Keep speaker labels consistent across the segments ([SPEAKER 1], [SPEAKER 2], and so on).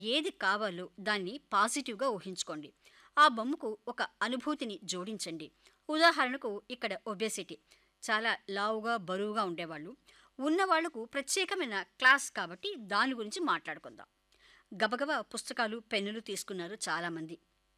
[SPEAKER 1] ఏది కావాలో దాన్ని పాజిటివ్‌గా ఊహించుకోండి. ఆ బొమ్మకు ఒక అనుభూతిని జోడించండి. ఉదాహరణకు ఇక్కడ ఒబెసిటీ. చాలా లావుగా, బరువుగా ఉండేవాళ్ళు. ఉన్నవాళ్లకు ప్రత్యేకమైన క్లాస్ కాబట్టి దాని గురించి మాట్లాడుకుందాం. గబగబా పుస్తకాలు, పెన్నులు తీసుకున్నారు చాలామంది.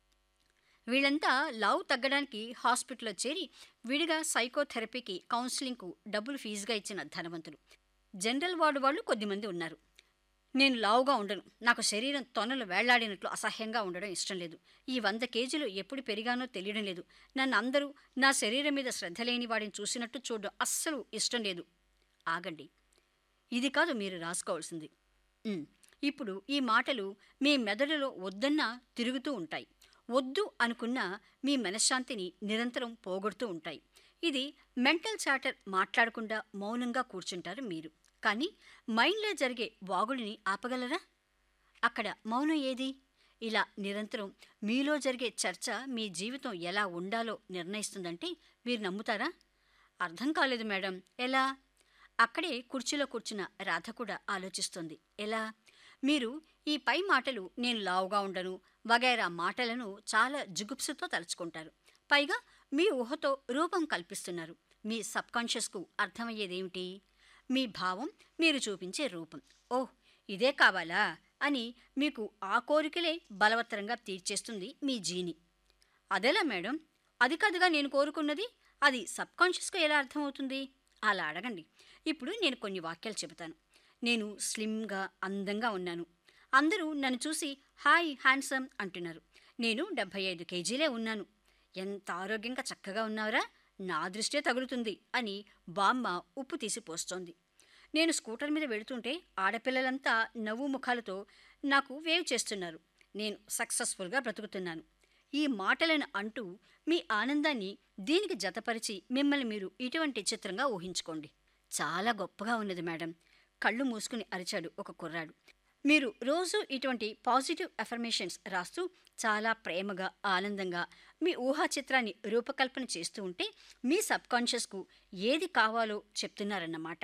[SPEAKER 1] వీళ్ళంతా లావు తగ్గడానికి హాస్పిటల్‌లో చేరి విడిగా సైకోథెరపీకి, కౌన్సెలింగ్‌కు డబ్బులు ఫీజుగా ఇచ్చిన ధనవంతులు. జనరల్ వార్డ్ వాళ్ళు కొద్దిమంది ఉన్నారు. నేను లావుగా ఉండను. నాకు శరీరం తొనలు వేళ్లాడినట్లు అసహ్యంగా ఉండడం ఇష్టం లేదు. ఈ 100 కేజీలు ఎప్పుడు పెరిగానో తెలియడం లేదు. నన్ను అందరూ నా శరీరం మీద శ్రద్ధ లేని వాడిని చూసినట్టు చూడడం అస్సలు ఇష్టం లేదు. ఆగండి. ఇది కాదు మీరు రాసుకోవాల్సింది. ఉమ్, ఇప్పుడు ఈ మాటలు మీ మెదడులో వద్దన్నా తిరుగుతూ ఉంటాయి. వద్దు అనుకున్న మీ మనశ్శాంతిని నిరంతరం పోగొడుతూ ఉంటాయి. ఇది మెంటల్ చాటర్. మాట్లాడకుండా మౌనంగా కూర్చుంటారు మీరు. కానీ మైండ్లో జరిగే వాగుడిని ఆపగలరా? అక్కడ మౌనం ఏది? ఇలా నిరంతరం మీలో జరిగే చర్చ మీ జీవితం ఎలా ఉండాలో నిర్ణయిస్తుందంటే మీరు నమ్ముతారా? అర్థం కాలేదు మేడం. ఎలా? అక్కడే కుర్చీలో కూర్చున్న రాధ కూడా ఆలోచిస్తోంది. ఎలా? మీరు ఈ పై మాటలు, నేను లావుగా ఉండను వగైరా మాటలను చాలా జుగుప్సుతో తలుచుకుంటారు. పైగా మీ ఊహతో రూపం కల్పిస్తున్నారు. మీ సబ్కాన్షియస్కు అర్థమయ్యేదేమిటి? మీ భావం, మీరు చూపించే రూపం. ఓహ్, ఇదే కావాలా అని మీకు ఆ కోరికలే బలవత్తరంగా తీర్చేస్తుంది మీ జీని. అదెలా మేడం? అది కాదుగా నేను కోరుకున్నది. అది సబ్కాన్షియస్గా ఎలా అర్థమవుతుంది? అలా అడగండి. ఇప్పుడు నేను కొన్ని వాక్యాలు చెబుతాను. నేను స్లిమ్గా, అందంగా ఉన్నాను. అందరూ నన్ను చూసి హాయ్ హ్యాండ్సమ్ అంటున్నారు. నేను 75 కేజీలే ఉన్నాను. ఎంత ఆరోగ్యంగా చక్కగా ఉన్నావురా, నా దృష్టే తగులుతుంది అని బామ్మ ఉప్పు తీసి పోస్తోంది. నేను స్కూటర్ మీద వెళుతుంటే ఆడపిల్లలంతా నవ్వు ముఖాలతో నాకు వేవ్ చేస్తున్నారు. నేను సక్సెస్ఫుల్గా బ్రతుకుతున్నాను. ఈ మాటలను అంటూ మీ ఆనందాన్ని దీనికి జతపరిచి మిమ్మల్ని మీరు ఇటువంటి చిత్రంగా ఊహించుకోండి. చాలా గొప్పగా ఉన్నది మేడం, కళ్ళు మూసుకుని అరిచాడు ఒక కుర్రాడు. మీరు రోజు ఇటువంటి పాజిటివ్ అఫర్మేషన్స్ రాస్తూ చాలా ప్రేమగా, ఆనందంగా మీ ఊహా చిత్రాన్ని రూపకల్పన చేస్తూ ఉంటే మీ సబ్కాన్షియస్కు ఏది కావాలో చెప్తున్నారన్నమాట.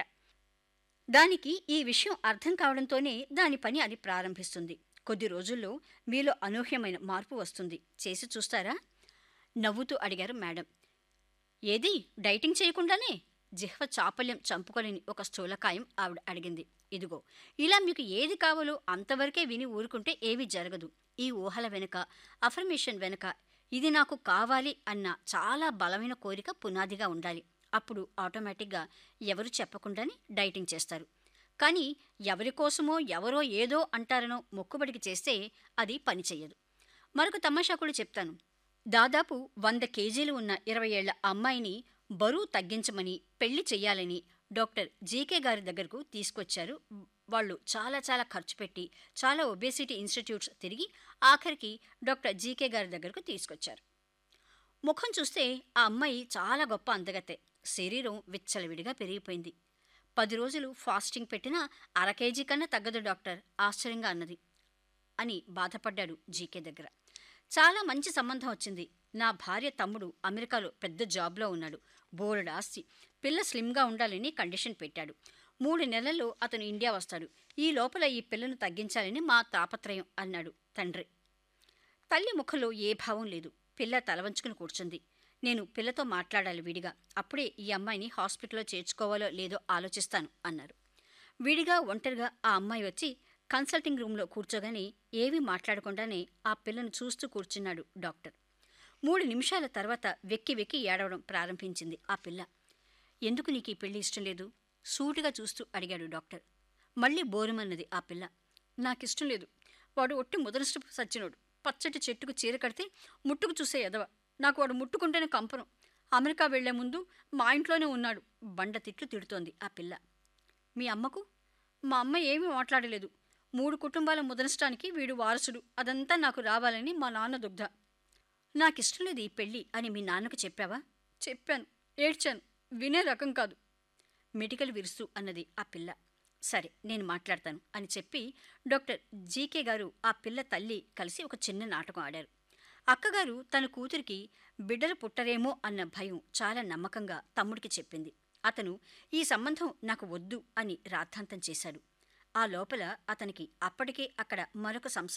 [SPEAKER 1] దానికి ఈ విషయం అర్థం కావడంతోనే దాని పని అది ప్రారంభిస్తుంది. కొద్ది రోజుల్లో మీలో అనూహ్యమైన మార్పు వస్తుంది. చేసి చూస్తారా? నవ్వుతూ అడిగారు మేడం. ఏది, డైటింగ్ చేయకుండానే? జిహ్వ చాపల్యం చంపుకోలేని ఒక స్థూలకాయం ఆవిడ అడిగింది. ఇదిగో, ఇలా మీకు ఏది కావాలో అంతవరకే విని ఊరుకుంటే ఏమీ జరగదు. ఈ ఊహల వెనుక, అఫర్మేషన్ వెనుక ఇది నాకు కావాలి అన్న చాలా బలమైన కోరిక పునాదిగా ఉండాలి. అప్పుడు ఆటోమేటిక్గా ఎవరు చెప్పకుండానే డైటింగ్ చేస్తారు. కానీ ఎవరి కోసమో, ఎవరో ఏదో అంటారనో మొక్కుబడికి చేస్తే అది పనిచెయ్యదు. మరొక తమాషా కూడా చెప్తాను. దాదాపు 100 కేజీలు ఉన్న 20 ఏళ్ల అమ్మాయిని బరువు తగ్గించమని, పెళ్లి చెయ్యాలని డాక్టర్ జీకే గారి దగ్గరకు తీసుకొచ్చారు. వాళ్ళు చాలా చాలా ఖర్చు పెట్టి చాలా ఒబేసిటీ ఇన్స్టిట్యూట్స్ తిరిగి ఆఖరికి డాక్టర్ జీకే గారి దగ్గరకు తీసుకొచ్చారు. ముఖం చూస్తే ఆ అమ్మాయి చాలా గొప్ప అందగతే. శరీరం విచ్చలవిడిగా పెరిగిపోయింది. 10 రోజులు ఫాస్టింగ్ పెట్టినా 1/2 కేజీ కన్నా తగ్గదు డాక్టర్, ఆశ్చర్యంగా అన్నది అని బాధపడ్డాడు జీకే దగ్గర. చాలా మంచి సంబంధం వచ్చింది. నా భార్య తమ్ముడు అమెరికాలో పెద్ద జాబ్లో ఉన్నాడు. బోలెడు ఆస్తి. పిల్ల స్లిమ్గా ఉండాలని కండిషన్ పెట్టాడు. 3 నెలల్లో అతను ఇండియా వస్తాడు. ఈ లోపల ఈ పిల్లను తగ్గించాలని మా తాపత్రయం అన్నాడు తండ్రి. తల్లి ముఖంలో ఏ భావం లేదు. పిల్ల తలవంచుకుని కూర్చుంది. నేను పిల్లతో మాట్లాడాలి విడిగా. అప్పుడే ఈ అమ్మాయిని హాస్పిటల్లో చేర్చుకోవాలో లేదో ఆలోచిస్తాను అన్నారు. విడిగా, ఒంటరిగా ఆ అమ్మాయి వచ్చి కన్సల్టింగ్ రూమ్లో కూర్చోగానే ఏమీ మాట్లాడకుండానే ఆ పిల్లను చూస్తూ కూర్చున్నాడు డాక్టర్. 3 నిమిషాల తర్వాత వెక్కి వెక్కి ఏడవడం ప్రారంభించింది ఆ పిల్ల. ఎందుకు నీకు ఈ పెళ్లి ఇష్టం లేదు? సూటిగా చూస్తూ అడిగాడు డాక్టర్. మళ్ళీ బోరుమన్నది ఆ పిల్ల. నాకిష్టం లేదు. వాడు ఒట్టి ముదనష్టపు సచ్చినోడు. పచ్చటి చెట్టుకు చీర కడితే ముట్టుకు చూసే ఎదవ. నాకు వాడు ముట్టుకుంటేనే కంపనం. అమెరికా వెళ్లే ముందు మా ఇంట్లోనే ఉన్నాడు. బండ తిట్లు తిడుతోంది ఆ పిల్ల. మీ అమ్మకు? మా అమ్మ ఏమీ మాట్లాడలేదు. 3 కుటుంబాల ముదనష్టానికి వీడు వారసుడు. అదంతా నాకు రావాలని మా నాన్న దుగ్ధ. నాకిష్టం లేదు ఈ పెళ్ళి అని మీ నాన్నకు చెప్పావా? చెప్పాను. ఏడ్చాను. వినే రకం కాదు. మెటికలు విరుస్తూ అన్నది ఆ పిల్ల. సరే, నేను మాట్లాడతాను అని చెప్పి డాక్టర్ జీకే గారు ఆ పిల్ల తల్లి కలిసి ఒక చిన్న నాటకం ఆడారు. అక్కగారు తన కూతురికి బిడ్డలు పుట్టరేమో అన్న భయం చాలా నమ్మకంగా తమ్ముడికి చెప్పింది. అతను ఈ సంబంధం నాకు వద్దు అని రాద్ధాంతం చేశాడు. ఆ లోపల అతనికి అప్పటికే అక్కడ మరొక సంసారం